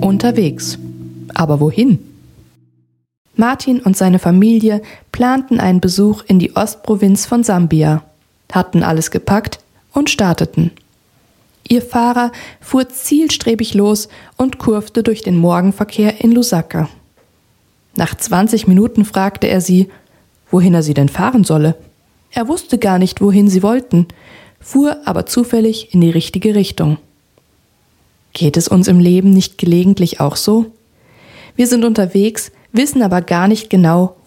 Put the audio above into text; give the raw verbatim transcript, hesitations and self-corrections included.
Unterwegs. Aber wohin? Martin und seine Familie planten einen Besuch in die Ostprovinz von Sambia, hatten alles gepackt und starteten. Ihr Fahrer fuhr zielstrebig los und kurvte durch den Morgenverkehr in Lusaka. Nach zwanzig Minuten fragte er sie, wohin er sie denn fahren solle. Er wusste gar nicht, wohin sie wollten, fuhr aber zufällig in die richtige Richtung. Geht es uns im Leben nicht gelegentlich auch so? Wir sind unterwegs, wissen aber gar nicht genau,